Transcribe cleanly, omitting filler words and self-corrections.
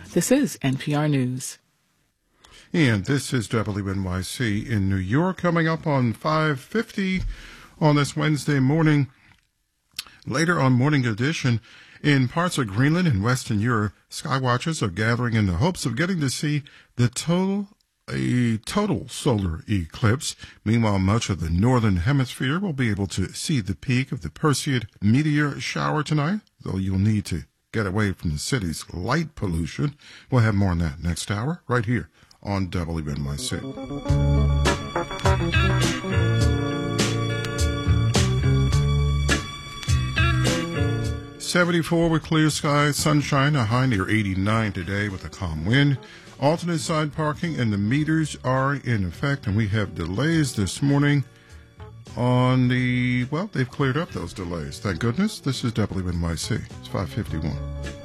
This is NPR News. And this is WNYC in New York, coming up on 5:50 on this Wednesday morning. Later on Morning Edition, in parts of Greenland and Western Europe, skywatchers are gathering in the hopes of getting to see a total solar eclipse. Meanwhile, much of the northern hemisphere will be able to see the peak of the Perseid meteor shower tonight, though you'll need to get away from the city's light pollution. We'll have more on that next hour, right here on WNYC. 74 with clear skies, sunshine, a high near 89 today with a calm wind. Alternate side parking and the meters are in effect, and we have delays this morning on they've cleared up those delays. Thank goodness. This is WNYC. It's 5:51.